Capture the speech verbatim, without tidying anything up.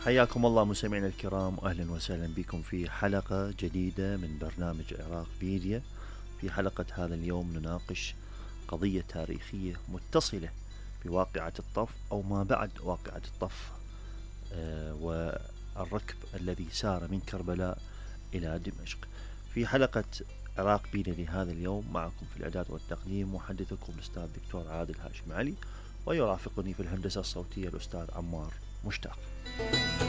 حياكم الله مستمعينا الكرام، وأهلا وسهلا بكم في حلقة جديدة من برنامج عراق ميديا. في حلقة هذا اليوم نناقش قضية تاريخية متصلة بواقعة الطف أو ما بعد واقعة الطف، آه والركب الذي سار من كربلاء إلى دمشق. في حلقة عراق ميديا لهذا اليوم معكم في الإعداد والتقديم محدثكم الأستاذ دكتور عادل هاشم علي، ويرافقني في الهندسة الصوتية الأستاذ عمار مشتاق.